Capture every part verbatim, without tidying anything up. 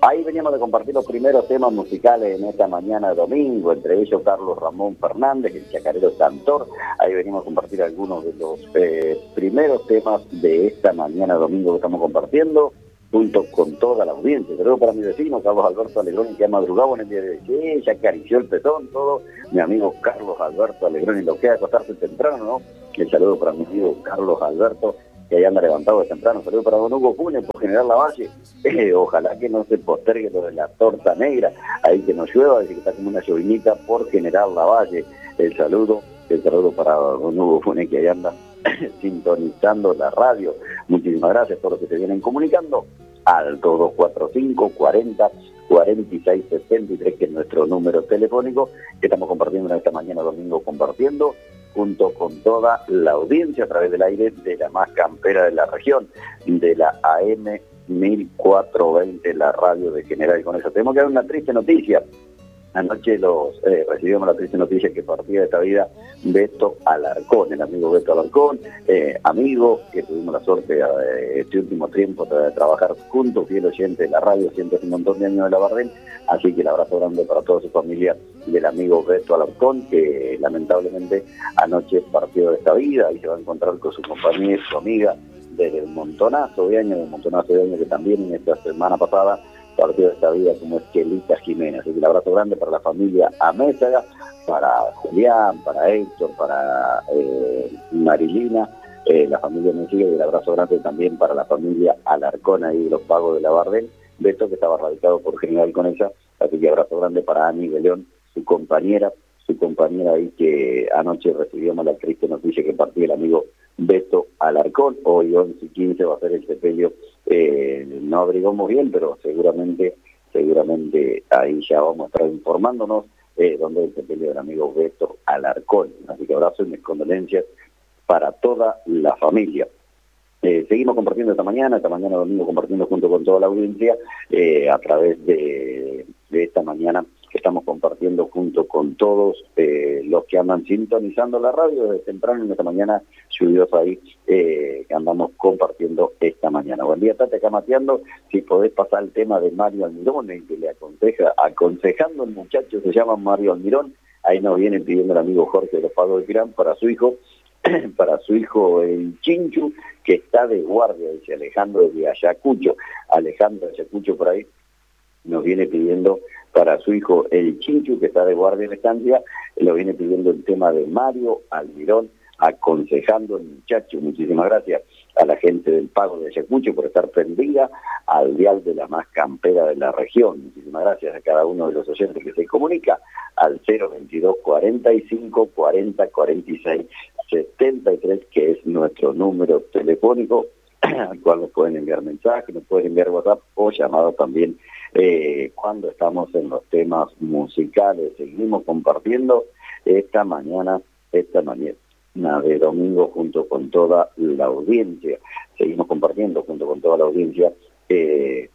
Ahí veníamos de compartir los primeros temas musicales en esta mañana de domingo, entre ellos Carlos Ramón Fernández, el chacarero cantor. Ahí venimos a compartir algunos de los eh, primeros temas de esta mañana de domingo que estamos compartiendo, junto con toda la audiencia. Saludos para mi vecino, Carlos Alberto Alegroni, que ha madrugado en el día de hoy. Sí, ya acarició el pezón, todo. Mi amigo Carlos Alberto Alegroni, lo que acostarse temprano, ¿no? El saludo para mi amigo Carlos Alberto, que ahí anda levantado de temprano. Saludos para don Hugo Funes por General Lavalle. Eh, ojalá que no se postergue lo de la torta negra. Ahí que no llueva, dice que está como una llovinita por General Lavalle. El saludo, el saludo para don Hugo Funes, que ahí anda sintonizando la radio. Muchísimas gracias por los que se vienen comunicando al dos cuatro cinco, cuarenta, cuarenta y seis, sesenta y tres, que es nuestro número telefónico, que estamos compartiendo en esta mañana domingo, compartiendo junto con toda la audiencia a través del aire de la más campera de la región, de la A M mil cuatrocientos veinte, la radio de General. Y con eso tenemos que dar una triste noticia. Anoche los eh, recibimos la triste noticia que partía de esta vida Beto Alarcón, el amigo Beto Alarcón, eh, amigo que tuvimos la suerte eh, este último tiempo de trabajar juntos, fiel oyente de la radio, siempre hace un montón de años de la Bardén, así que el abrazo grande para toda su familia del amigo Beto Alarcón, que lamentablemente anoche partió de esta vida y se va a encontrar con su compañera, su amiga del montonazo de años, del montonazo de años que también en esta semana pasada partió de esta vida, como es Kelita Jiménez. Así que el abrazo grande para la familia Amézaga, para Julián, para Héctor, para eh, Marilina, eh, la familia Mencilla, y el abrazo grande también para la familia Alarcón ahí de los Pagos de la Bardén, Beto, que estaba radicado por General Conesa. Así que abrazo grande para Ani de León, su compañera, su compañera ahí, que anoche recibíamos la triste noticia que partía el amigo Beto Alarcón. Hoy once y quince va a ser el sepelio. Eh, no averiguamos bien, pero seguramente seguramente ahí ya vamos a estar informándonos eh, dónde es el sepelio del amigo Beto Alarcón. Así que abrazo y mis condolencias para toda la familia. Eh, seguimos compartiendo esta mañana, esta mañana domingo compartiendo junto con toda la audiencia eh, a través de, de esta mañana que estamos compartiendo junto con todos eh, los que andan sintonizando la radio desde temprano en esta mañana lluviosa ahí, eh, que andamos compartiendo esta mañana. Buen día, Tati, acá mateando. Si podés pasar el tema de Mario Almirón, el que le aconseja, aconsejando el muchacho, se llama Mario Almirón. Ahí nos viene pidiendo el amigo Jorge de los Pagos de Pirán para su hijo, para su hijo el Chinchu, que está de guardia, dice Alejandro de Ayacucho. Alejandro de Ayacucho por ahí nos viene pidiendo para su hijo el Chinchu, que está de guardia en la estancia, lo viene pidiendo el tema de Mario Almirón, aconsejando el muchacho. Muchísimas gracias a la gente del Pago de Ayacucho por estar prendida al dial de la más campera de la región. Muchísimas gracias a cada uno de los oyentes que se comunica al cero veintidós, cuarenta y cinco, cuarenta, cuarenta y seis, setenta y tres, que es nuestro número telefónico, al cual nos pueden enviar mensajes, nos pueden enviar WhatsApp o llamadas también eh, cuando estamos en los temas musicales. Seguimos compartiendo esta mañana, esta mañana de domingo junto con toda la audiencia. Seguimos compartiendo junto con toda la audiencia eh,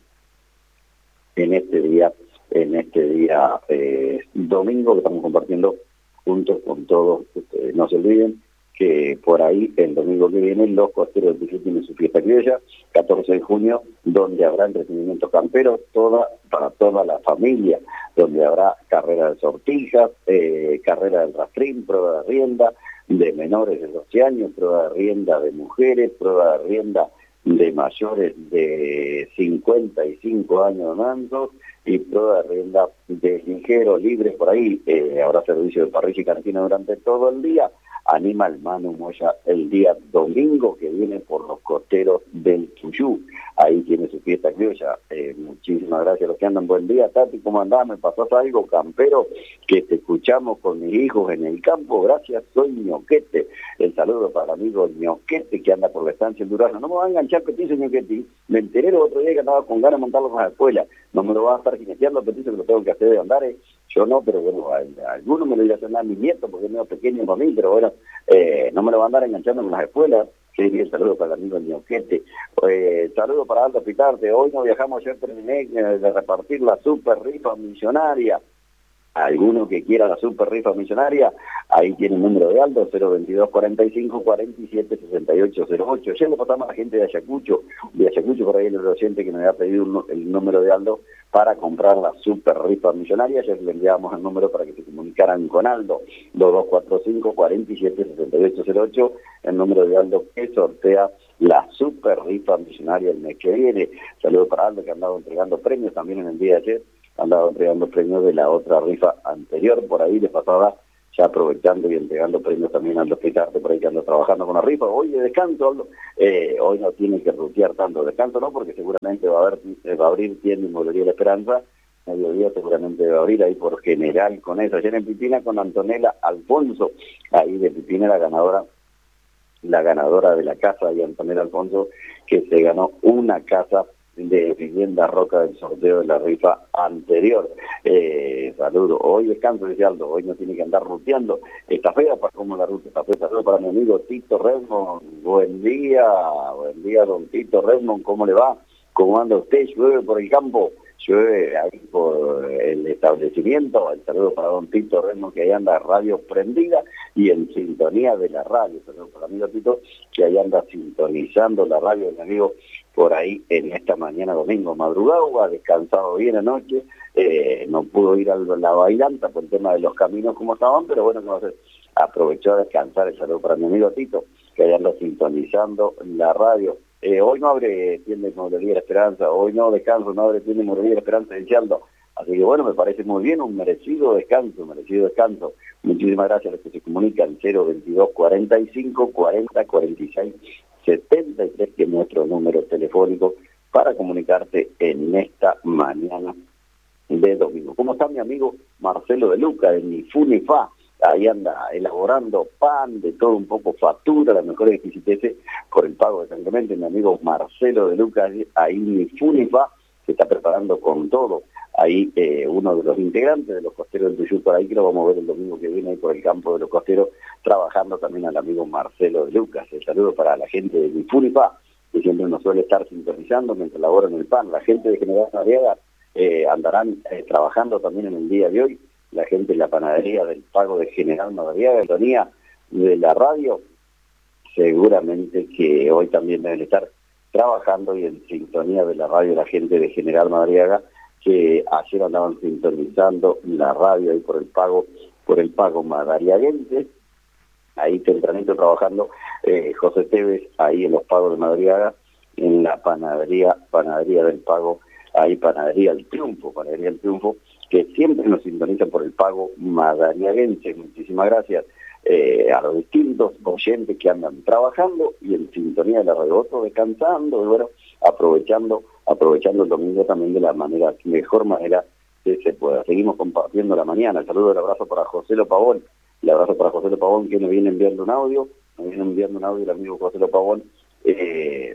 en este día, en este día eh, domingo que estamos compartiendo junto con todos. Ustedes no se olviden que por ahí el domingo que viene los Costeros del Pichú tienen su fiesta criolla, catorce de junio, donde habrá entretenimiento campero toda, para toda la familia, donde habrá carrera de sortijas, eh, carrera del rastrín, prueba de rienda de menores de doce años, prueba de rienda de mujeres, prueba de rienda de mayores de cincuenta y cinco años mansos y prueba de rienda de ligero, libre por ahí. Eh, habrá servicio de parrilla y cantina durante todo el día. Anima el Manu Moya el día domingo que viene por los Costeros del Tuyú. Ahí tiene su fiesta criolla. Eh, muchísimas gracias a los que andan. Buen día, Tati, ¿cómo andás? ¿Me pasás algo, campero? Que te escuchamos con mis hijos en el campo. Gracias, soy Ñoquete. El saludo para el amigo Ñoquete que anda por la estancia en Durazno. No me va a enganchar petizo, Ñoquete. Me enteré el otro día que andaba con ganas de montarlo a la escuela. No me lo va a estar jineteando, petizo, que lo tengo que hacer de andar. Eh. Yo no, pero bueno, a, a alguno me lo irá a hacer a mi nieto porque es medio pequeño para mí, pero bueno, eh, no me lo va a andar enganchando en las escuelas. Sí, el saludo para el amigo Ñoquete. Eh, saludo para Aldo Pitarte. Hoy no viajamos, ayer terminé de repartir la super rifa millonaria. alguno que quiera la super rifa millonaria, ahí tiene el número de Aldo, cero veintidós cuarenta y cinco cuarenta y siete sesenta y ocho cero ocho. Ya le pasamos a la gente de Ayacucho, de Ayacucho por ahí el oyente que me había pedido un, el número de Aldo para comprar la super rifa millonaria. Ya le enviábamos el número para que se comunicaran con Aldo, dos dos cuatro cinco cuarenta y siete sesenta y ocho cero ocho, el número de Aldo que sortea la super rifa millonaria el mes que viene. Saludos para Aldo, que ha andado entregando premios también en el día de ayer, ha andado entregando premios de la otra rifa anterior, por ahí le pasaba ya aprovechando y entregando premios también a Aldo Picarte, por ahí que anda trabajando con la rifa. Hoy de descanso, Aldo, eh, hoy no tiene que rutear tanto, descanso no, porque seguramente va a, haber, va a abrir tienda Inmobiliaria La Esperanza, mediodía seguramente va a abrir ahí por General con eso. Ayer en Pipina con Antonella Alfonso, ahí de Pipina la ganadora, la ganadora de la casa, y Antonella Alfonso, que se ganó una casa de Vivienda Roca del sorteo de la rifa anterior. Eh, saludo, hoy descanso, dice Aldo, hoy no tiene que andar ruteando. Está fea para como la ruta, está fea. Saludo para mi amigo Tito Redmond, buen día, buen día don Tito Redmond, ¿cómo le va? ¿Cómo anda usted? ¿Llueve por el campo? Llueve ahí por el establecimiento. El saludo para don Tito Redmond, que ahí anda radio prendida y en sintonía de la radio. Saludo para mi amigo Tito, que ahí anda sintonizando la radio, mi amigo, por ahí en esta mañana domingo, madrugado, ha descansado bien anoche, eh, no pudo ir a la bailanta por el tema de los caminos como estaban, pero bueno, no sé, aprovechó a descansar. El saludo para mi amigo Tito, que ahí anda sintonizando la radio. Eh, hoy no abre tienda de Inmobiliaria La Esperanza, hoy no descanso, no abre tienda de Inmobiliaria La Esperanza de Aldo. Así que bueno, me parece muy bien, un merecido descanso, un merecido descanso. Muchísimas gracias a los que se comunican, cero veintidós cuarenta y cinco cuarenta cuarenta y seis setenta y tres, que es nuestro número telefónico para comunicarte en esta mañana de domingo. ¿Cómo está mi amigo Marcelo de Luca, de Ni Fu Ni Fa? Ahí anda elaborando pan, de todo un poco, factura, las mejores exquisiteces por el pago de San Clemente. Mi amigo Marcelo de Lucas, ahí Ni Fu Ni Fa, se está preparando con todo. Ahí eh, uno de los integrantes de los costeros del Tuyú, por ahí que lo vamos a ver el domingo que viene ahí por el campo de los costeros, trabajando también al amigo Marcelo de Lucas. El saludo para la gente de Ni Fu Ni Fa, que siempre nos suele estar sintonizando mientras laboran el pan. La gente de General Madariaga eh, andarán eh, trabajando también en el día de hoy. La gente de la panadería del Pago de General Madariaga, sintonía de la radio, seguramente que hoy también deben estar trabajando y en sintonía de la radio la gente de General Madariaga, que ayer andaban sintonizando la radio ahí por el pago, por el pago madariaguense, ahí tempranito trabajando eh, José Tevez ahí en los pagos de Madariaga, en la panadería, panadería del Pago, ahí panadería El Triunfo, panadería El Triunfo, que siempre nos sintonizan por el pago madariaguense. Muchísimas gracias eh, a los distintos oyentes que andan trabajando y en sintonía de la radio, otros descansando, y bueno, aprovechando, aprovechando el domingo también de la manera, mejor manera que se pueda. Seguimos compartiendo la mañana. El saludo, el abrazo para José Lo Pavón, el abrazo para José Lo Pavón, que nos viene enviando un audio, nos viene enviando un audio el amigo José Lo Pavón. Eh,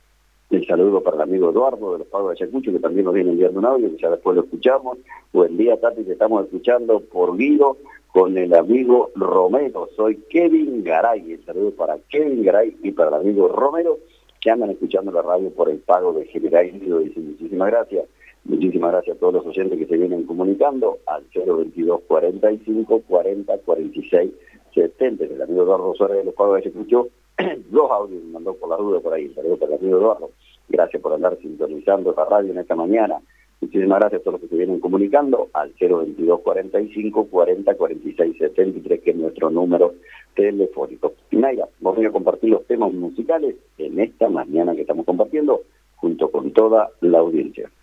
El saludo para el amigo Eduardo de los Pagos de Ayacucho, que también nos viene enviando un audio, que ya después lo escuchamos. Buen día, Tati, te estamos escuchando por Guido con el amigo Romero. Soy Kevin Garay. El saludo para Kevin Garay y para el amigo Romero, que andan escuchando la radio por el Pago de General Guido. Dice muchísimas gracias. Muchísimas gracias a todos los oyentes que se vienen comunicando al cero veintidós cuarenta y cinco cuarenta cuarenta y seis setenta. El amigo Eduardo Suárez de los Pagos de Ayacucho, dos audios me mandó por la duda por ahí. Saludos para el amigo Eduardo. Gracias por andar sintonizando la radio en esta mañana. Muchísimas gracias a todos los que se vienen comunicando al cero veintidós cuarenta y cinco cuarenta cuarenta y seis setenta y tres, que es nuestro número telefónico. Y Naira, vamos a compartir los temas musicales en esta mañana que estamos compartiendo junto con toda la audiencia.